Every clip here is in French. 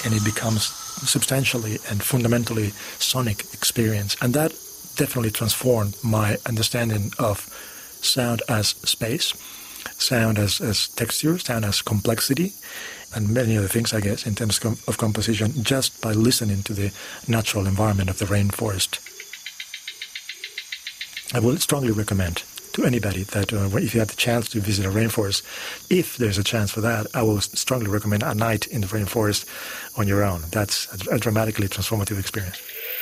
and it becomes substantially and fundamentally sonic experience. And that definitely transformed my understanding of sound as space, sound as texture, sound as complexity, and many other things, I guess, in terms of composition, just by listening to the natural environment of the rainforest. I will strongly recommend to anybody that if you have the chance to visit a rainforest, if there's a chance for that, I will strongly recommend a night in the rainforest on your own. That's a dramatically transformative experience.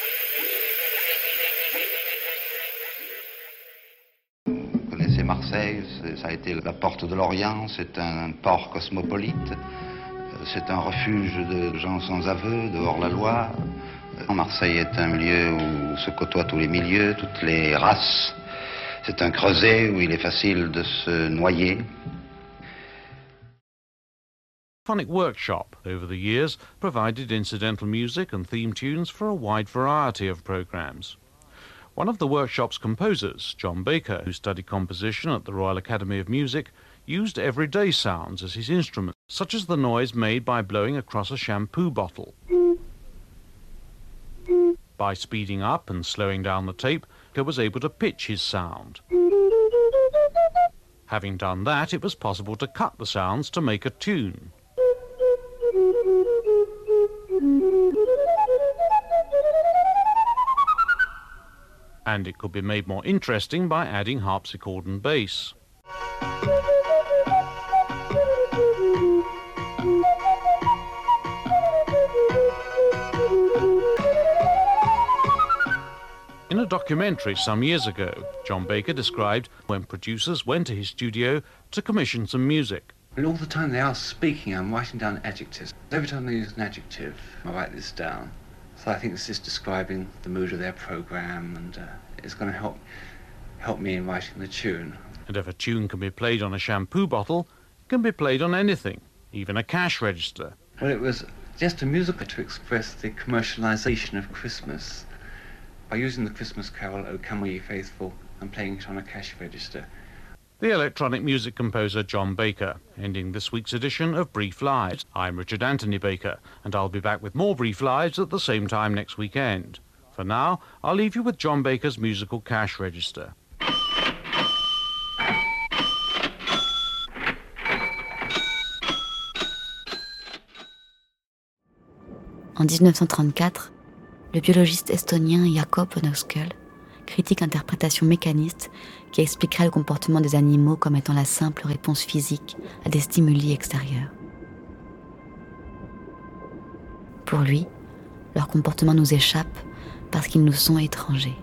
Vous connaissez Marseille, ça a été la porte de l'Orient, c'est un port cosmopolite, c'est un refuge de gens sans aveu, de hors-la-loi. Marseille est un lieu où se côtoient tous les milieux, toutes les races. C'est un creuset où il est facile de se noyer. Phonic Workshop, over the years, provided incidental music and theme tunes for a wide variety of programmes. One of the workshop's composers, John Baker, who studied composition at the Royal Academy of Music, used everyday sounds as his instrument, such as the noise made by blowing across a shampoo bottle. By speeding up and slowing down the tape, he was able to pitch his sound. Having done that, it was possible to cut the sounds to make a tune. And it could be made more interesting by adding harpsichord and bass. In a documentary some years ago, John Baker described when producers went to his studio to commission some music. And all the time they are speaking, I'm writing down adjectives. Every time they use an adjective, I write this down. So I think this is describing the mood of their program, and it's going to help me in writing the tune. And if a tune can be played on a shampoo bottle, it can be played on anything, even a cash register. Well, it was just a musical to express the commercialisation of Christmas. By using the Christmas carol, O Come Ye Faithful, and playing it on a cash register. The electronic music composer John Baker, ending this week's edition of Brief Lives. I'm Richard Anthony Baker, and I'll be back with more Brief Lives at the same time next weekend. For now, I'll leave you with John Baker's musical cash register. En 1934, le biologiste estonien Jakob von Oexküll critique l'interprétation mécaniste qui expliquerait le comportement des animaux comme étant la simple réponse physique à des stimuli extérieurs. Pour lui, leur comportement nous échappe parce qu'ils nous sont étrangers.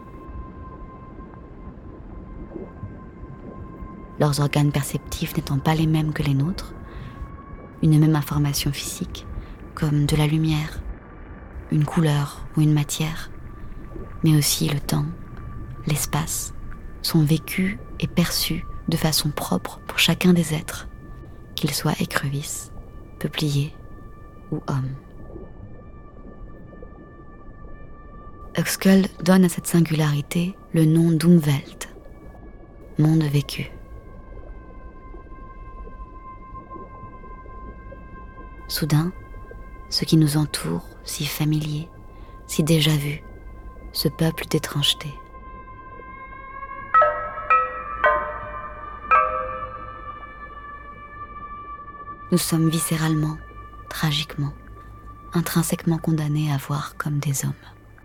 Leurs organes perceptifs n'étant pas les mêmes que les nôtres, une même information physique, comme de la lumière, une couleur ou une matière, mais aussi le temps, l'espace, sont vécus et perçus de façon propre pour chacun des êtres, qu'ils soient écrevisses, peupliers ou hommes. Oexküll donne à cette singularité le nom d'Umwelt, monde vécu. Soudain, ce qui nous entoure, si familier, si déjà vu, ce peuple d'étrangeté. Nous sommes viscéralement, tragiquement, intrinsèquement condamnés à voir comme des hommes.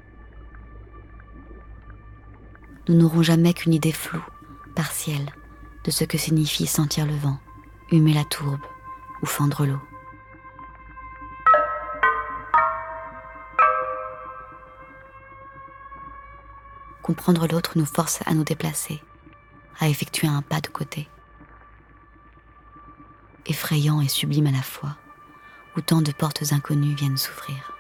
Nous n'aurons jamais qu'une idée floue, partielle, de ce que signifie sentir le vent, humer la tourbe ou fendre l'eau. Comprendre l'autre nous force à nous déplacer, à effectuer un pas de côté. Effrayant et sublime à la fois, où tant de portes inconnues viennent s'ouvrir.